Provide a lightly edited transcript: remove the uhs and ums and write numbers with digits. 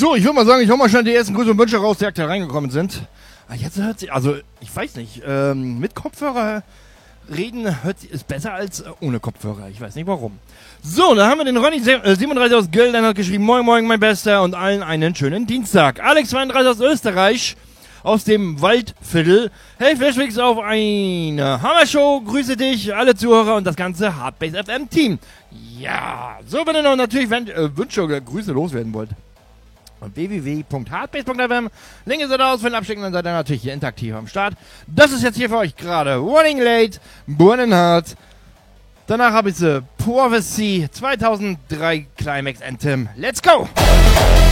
So, ich würde mal sagen, ich hau mal schnell die ersten Grüße und Wünsche raus, die aktuell reingekommen sind. Jetzt hört sich, also ich weiß nicht, mit Kopfhörer reden ist besser als ohne Kopfhörer. Ich weiß nicht warum. So, dann haben wir den Ronny 37 aus Gölden, hat geschrieben, moin moin mein Bester und allen einen schönen Dienstag. Alex 32 aus Österreich, aus dem Waldviertel. Hey Flashmix auf eine Hammershow, grüße dich, alle Zuhörer und das ganze Hardbase FM Team. Ja, so wenn ihr noch natürlich Wünsche oder Grüße loswerden wollt. www.hardbase.fm. Link ist da aus, wenn ihr abschicken, dann seid ihr natürlich hier interaktiv am Start. Das ist jetzt hier für euch gerade Running Late, Burning Hard. Danach habe ich Prophecy 2003 Climax Anthem. Let's go!